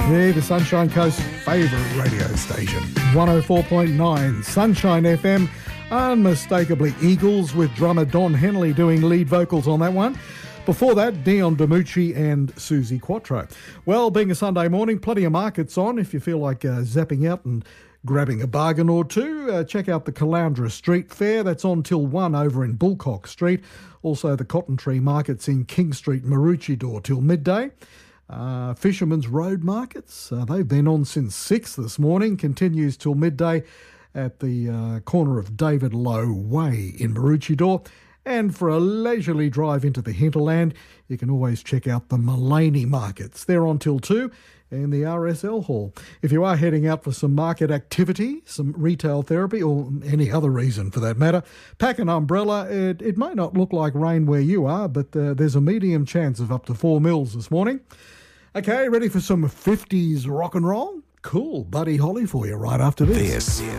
Yeah, the Sunshine Coast's favourite radio station. 104.9 Sunshine FM. Unmistakably Eagles, with drummer Don Henley doing lead vocals on that one. Before that, Dion DiMucci and Suzi Quatro. Well, being a Sunday morning, plenty of markets on. If you feel like zapping out and grabbing a bargain or two, check out the Caloundra Street Fair. That's on till 1 over in Bullcock Street. Also the Cotton Tree Markets in King Street, Maroochydore till midday. Fisherman's Road Markets, they've been on since 6 this morning, continues till midday at the corner of David Lowe Way in Maroochydore. And for a leisurely drive into the hinterland, you can always check out the Mullaney Markets. They're on till 2 in the RSL Hall. If you are heading out for some market activity, some retail therapy, or any other reason for that matter, pack an umbrella. It may not look like rain where you are, but there's a medium chance of up to 4 mils this morning. Okay, ready for some 50s rock and roll? Cool. Buddy Holly for you right after this.